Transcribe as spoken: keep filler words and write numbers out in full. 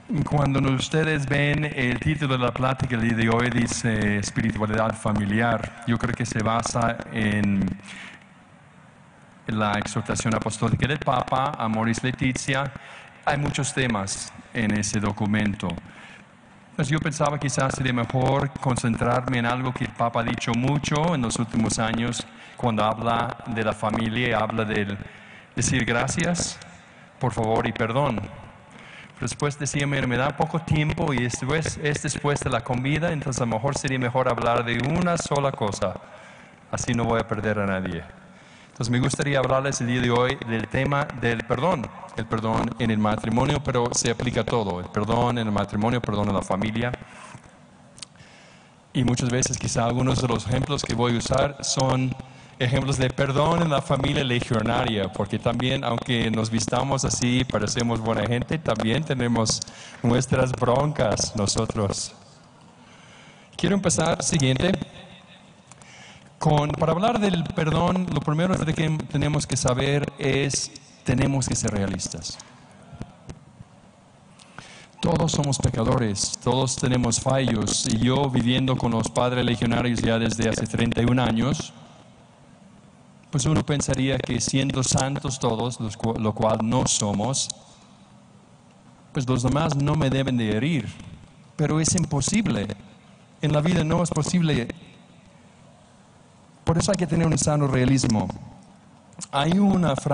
Cuando ustedes ven el título de la plática el día de hoy dice espiritualidad familiar, yo creo que se basa en la exhortación apostólica del Papa, Amoris Laetitia. Hay muchos temas en ese documento. Pues yo pensaba quizás sería mejor concentrarme en algo que el Papa ha dicho mucho en los últimos años cuando habla de la familia y habla de decir gracias, por favor y perdón. Después decía, mira, me da poco tiempo y después, es después de la comida, entonces a lo mejor sería mejor hablar de una sola cosa. Así no voy a perder a nadie. Entonces me gustaría hablarles el día de hoy del tema del perdón. El perdón en el matrimonio, pero se aplica a todo. El perdón en el matrimonio, perdón en la familia. Y muchas veces quizá algunos de los ejemplos que voy a usar son ejemplos de perdón en la familia legionaria, porque también, aunque nos vistamos así, parecemos buena gente, también tenemos nuestras broncas nosotros. Quiero empezar siguiente. Con, para hablar del perdón, lo primero que tenemos que saber es, tenemos que ser realistas. Todos somos pecadores, todos tenemos fallos, y yo viviendo con los padres legionarios ya desde hace treinta y un años, pues uno pensaría que siendo santos todos, lo cual no somos, pues los demás no me deben de herir, pero es imposible, en la vida no es posible, por eso hay que tener un sano realismo. Hay una frase